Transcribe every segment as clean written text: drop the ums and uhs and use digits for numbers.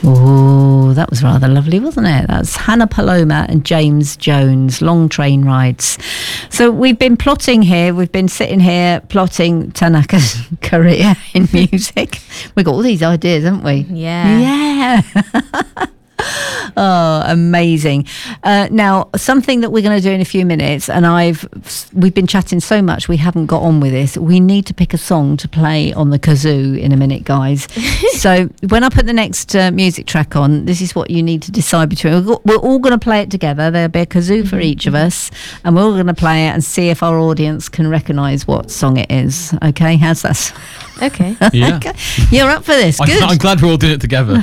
Oh, that was rather lovely, wasn't it? That's Hannah Paloma and James Jones, Long Train Rides. So we've been plotting here. We've been sitting here plotting Tanaka's career in music. We've got all these ideas, haven't we? Yeah. Oh, amazing. Now, something that we're going to do in a few minutes, and we've been chatting so much we haven't got on with this. We need to pick a song to play on the kazoo in a minute, guys. So when I put the next music track on, this is what you need to decide between. We're all going to play it together. There'll be a kazoo for each of us, and we're all going to play it and see if our audience can recognise what song it is. Okay, how's that? Okay. Yeah. Okay. You're up for this. Good. I'm glad we're all doing it together.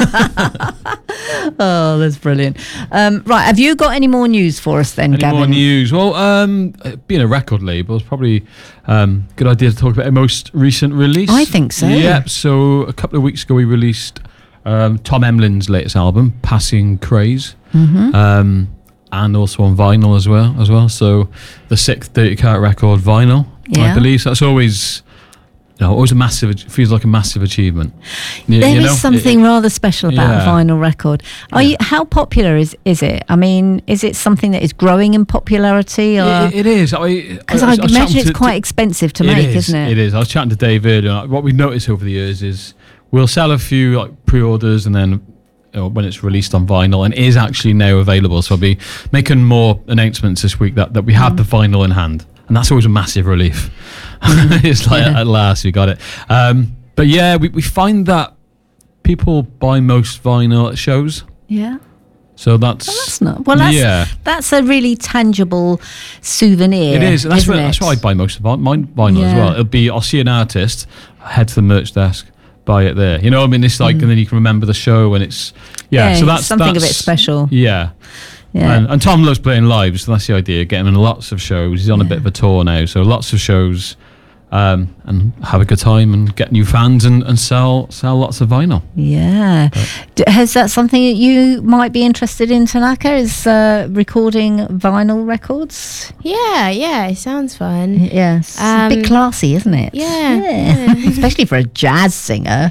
Oh, that's brilliant. Right, have you got any more news for us then, Gavin? Any more news? Well, being a record label, it's probably a good idea to talk about our most recent release. I think so. Yeah, so a couple of weeks ago we released Tom Emlin's latest album, Passing Craze, and also on vinyl as well. So the 6th Dirty Carat record vinyl, I believe. So that's always... always feels like a massive achievement. There is something rather special about a vinyl record. How popular is it? I mean, is it something that is growing in popularity? It is. Because I imagine it's quite expensive to make, isn't it? It is. I was chatting to Dave earlier. What we've noticed over the years is we'll sell a few pre-orders and then when it's released on vinyl, and it is actually now available. So I'll be making more announcements this week that we have the vinyl in hand. And that's always a massive relief. It's like, at last, we got it. But yeah, we find that people buy most vinyl at shows. Yeah. So that's that's a really tangible souvenir. It is. And that's why I buy most of my vinyl as well. I'll see an artist, head to the merch desk, buy it there. You know what I mean? It's like, and then you can remember the show, and it's, so that's something a bit special. Yeah. Yeah. And Tom loves playing live, so that's the idea. Get him in lots of shows. He's on a bit of a tour now, so lots of shows, and have a good time and get new fans and sell lots of vinyl. Yeah. Is that something that you might be interested in, Tanaka? Is recording vinyl records? Yeah, it sounds fun. Yes. It's a bit classy, isn't it? Yeah. Especially for a jazz singer.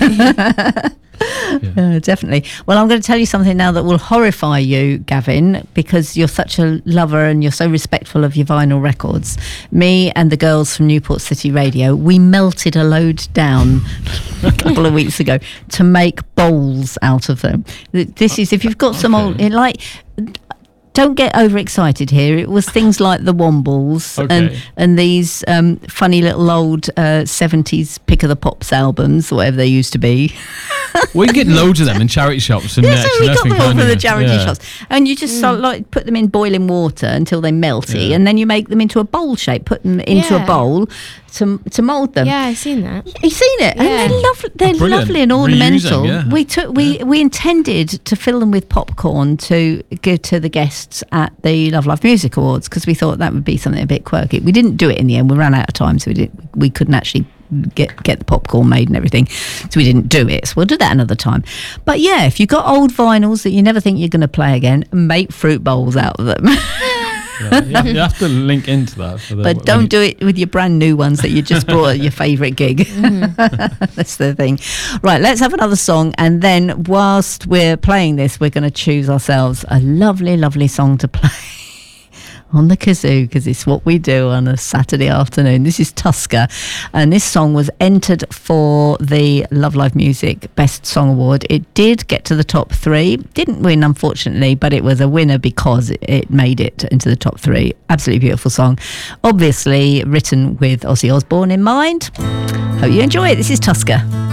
Definitely. Well, I'm going to tell you something now that will horrify you, Gavin, because you're such a lover and you're so respectful of your vinyl records. Me and the girls from Newport City Radio, we melted a load down a couple of weeks ago to make bowls out of them. This is, if you've got some old, don't get overexcited here. It was things like the Wombles and these funny little old 70s Pick of the Pops albums, whatever they used to be. We can get loads of them in charity shops. And we got them all from the charity shops. And you just put them in boiling water until they melty, and then you make them into a bowl shape, put them into a bowl to mould them. Yeah, I've seen that. You've seen it? Yeah. And they're lovely and ornamental. We intended to fill them with popcorn to give to the guests at the Love Life Music Awards, because we thought that would be something a bit quirky. We didn't do it in the end. We ran out of time, so we couldn't actually get the popcorn made and everything, so we didn't do it. So we'll do that another time. But yeah, if you've got old vinyls that you never think you're going to play again, make fruit bowls out of them. You have to link into that. But don't do it with your brand new ones that you just brought at your favourite gig. That's the thing. Right, let's have another song, and then whilst we're playing this, we're going to choose ourselves a lovely, lovely song to play on the kazoo, because it's what we do on a Saturday afternoon. This is Tusker, and this song was entered for the Love Live Music Best Song Award. It did get to the top 3, didn't win unfortunately, but it was a winner because it made it into the top 3. Absolutely beautiful song, obviously written with Ozzy Osbourne in mind. Hope you enjoy it. This is Tusker.